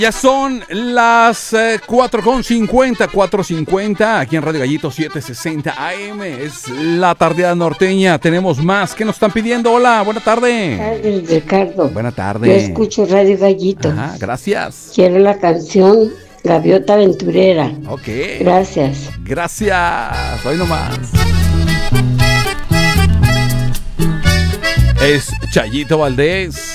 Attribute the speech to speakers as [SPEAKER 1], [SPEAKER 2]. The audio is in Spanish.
[SPEAKER 1] Ya son las 4:50, 4:50, aquí en Radio Gallito 760 AM. Es la tardeada norteña. Tenemos más. ¿Qué nos están pidiendo? Hola, buena tarde.
[SPEAKER 2] Tardes, Ricardo.
[SPEAKER 1] Buena tarde.
[SPEAKER 2] Yo escucho Radio Gallito.
[SPEAKER 1] Ajá, gracias.
[SPEAKER 2] Quiero la canción Gaviota Aventurera.
[SPEAKER 1] Ok.
[SPEAKER 2] Gracias.
[SPEAKER 1] Gracias. Hoy nomás. Es Chayito Valdés.